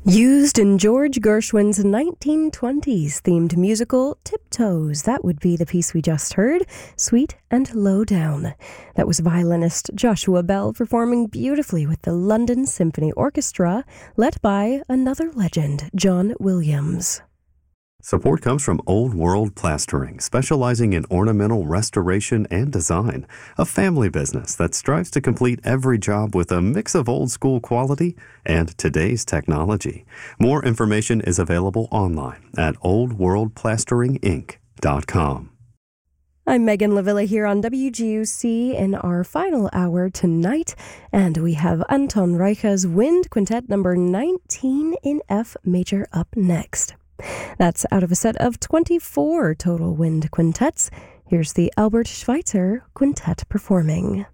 Used in George Gershwin's 1920s themed musical Tiptoes. That would be the piece we just heard, Sweet and Low Down. That was violinist Joshua Bell performing beautifully with the London Symphony Orchestra, led by another legend, John Williams. Support comes from Old World Plastering, specializing in ornamental restoration and design, a family business that strives to complete every job with a mix of old school quality and today's technology. More information is available online at oldworldplasteringinc.com. I'm Megan Lavilla here on WGUC in our final hour tonight, and we have Anton Reicha's Wind Quintet number 19 in F major up next. That's out of a set of 24 total wind quintets. Here's the Albert Schweitzer Quintet performing.